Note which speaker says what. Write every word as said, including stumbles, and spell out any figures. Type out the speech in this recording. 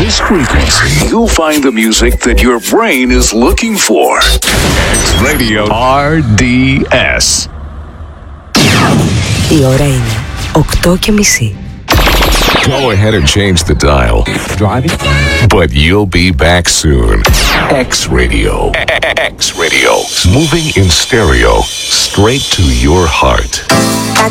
Speaker 1: this frequency, you'll find the music that your brain is looking for. X-Radio αρ ντι ες.
Speaker 2: Η ώρα είναι οκτώ και μισή.
Speaker 1: Go ahead and change the dial.
Speaker 3: Driving?
Speaker 1: But you'll be back soon. X-Radio. X-Radio. Moving in stereo. Straight to your heart.